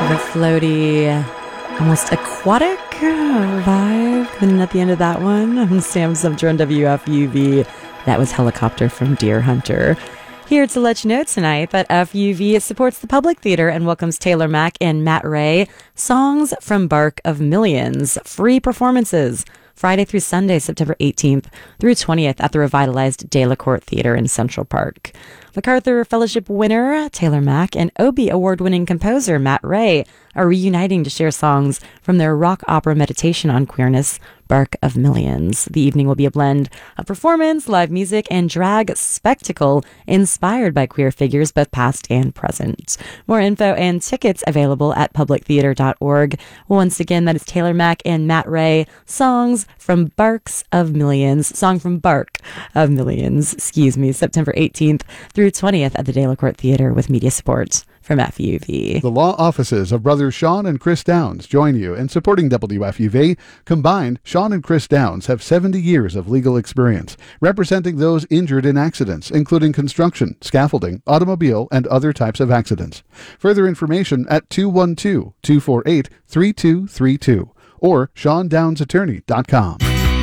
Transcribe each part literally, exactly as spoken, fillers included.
The floaty, almost aquatic vibe coming in at the end of that one. I'm Sam Sumter on W F U V. That was Helicopter from Deer Hunter. Here to let you know tonight that F U V supports the Public Theater and welcomes Taylor Mack and Matt Ray. Songs from Bark of Millions. Free performances. Friday through Sunday, September eighteenth through twentieth at the revitalized Delacorte Theater in Central Park. MacArthur Fellowship winner Taylor Mack and Obie Award-winning composer Matt Ray are reuniting to share songs from their rock opera meditation on queerness, Bark of Millions. The evening will be a blend of performance, live music, and drag spectacle inspired by queer figures both past and present. More info and tickets available at public theater dot org. Once again, that is Taylor Mack and Matt Ray. Songs from Barks of Millions. Song from Bark of Millions, excuse me, September eighteenth through twentieth at the Delacorte Theater with media support from F U V. The law offices of brothers Sean and Chris Downs join you in supporting W F U V. Combined, Sean and Chris Downs have seventy years of legal experience, representing those injured in accidents, including construction, scaffolding, automobile, and other types of accidents. Further information at two one two, two four eight, three two three two or sean downs attorney dot com.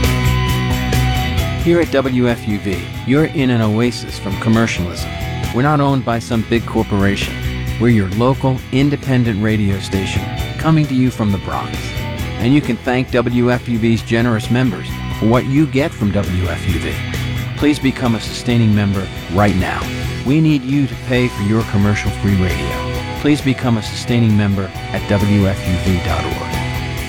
Here at W F U V, you're in an oasis from commercialism. We're not owned by some big corporation. We're your local, independent radio station, coming to you from the Bronx. And you can thank W F U V's generous members for what you get from W F U V. Please become a sustaining member right now. We need you to pay for your commercial-free radio. Please become a sustaining member at W F U V dot org.